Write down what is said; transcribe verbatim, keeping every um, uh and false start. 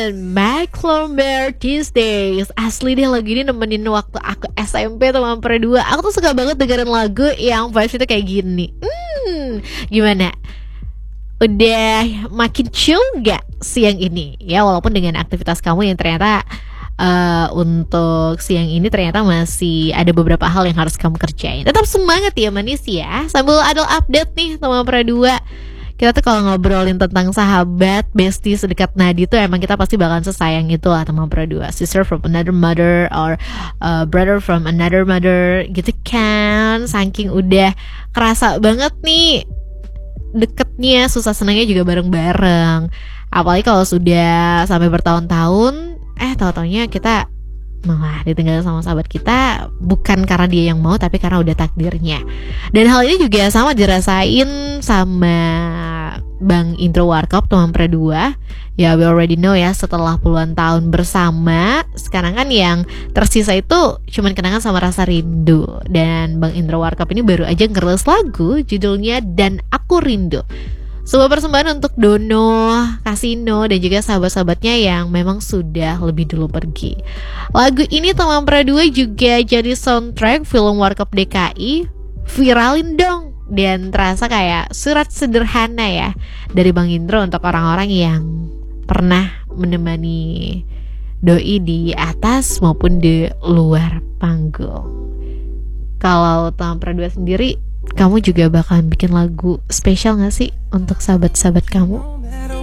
dengan Macklemore These Days. Asli deh lagu ini nemenin waktu aku S M P teman berdua. Aku tuh suka banget dengerin lagu yang vibes itu kayak gini. Hmm, gimana? Udah makin chill gak siang ini? Ya walaupun dengan aktivitas kamu yang ternyata uh, untuk siang ini ternyata masih ada beberapa hal yang harus kamu kerjain. Tetap semangat ya manis ya. Sambil ada update nih teman berdua. Kita tuh kalau ngobrolin tentang sahabat, bestie sedekat nadi tuh emang kita pasti bakalan sesayang itu lah teman berdua. Sister from another mother or uh, brother from another mother gitu kan. Saking udah kerasa banget nih deketnya, susah senangnya juga bareng-bareng. Apalagi kalau sudah sampai bertahun-tahun, eh tahu-taunya kita malah ditinggal sama sahabat kita, bukan karena dia yang mau tapi karena udah takdirnya. Dan hal ini juga sama dirasain sama Bang Indro Warkop teman berdua. Ya we already know ya, setelah puluhan tahun bersama, sekarang kan yang tersisa itu cuman kenangan sama rasa rindu. Dan Bang Indro Warkop ini baru aja ngerilis lagu judulnya Dan Aku Rindu, sebuah persembahan untuk Dono, Kasino, dan juga sahabat-sahabatnya yang memang sudah lebih dulu pergi. Lagu ini teman berdua juga jadi soundtrack film Warkop D K I. Viralin dong. Dan terasa kayak surat sederhana ya dari Bang Indro untuk orang-orang yang pernah menemani doi di atas maupun di luar panggung. Kalau teman berdua sendiri, kamu juga bakalan bikin lagu spesial gak sih untuk sahabat-sahabat kamu?